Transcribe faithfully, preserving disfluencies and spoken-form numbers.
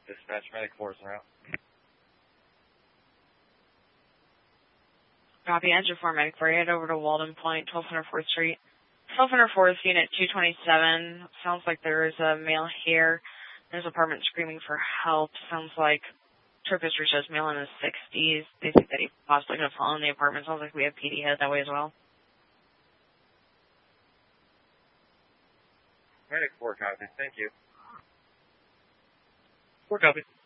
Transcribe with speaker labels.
Speaker 1: Dispatch medic force en route.
Speaker 2: Copy, engine four medic four, head over to Walden Point, twelve oh fourth Street. twelve oh fourth, unit two twenty-seven. Sounds like there is a male here. There's an apartment screaming for help. Sounds like trip history shows male in his sixties. They think that he possibly could have fallen in the apartment. Sounds like we have P D head that way as well.
Speaker 1: Medic four copy. Thank you. four copy.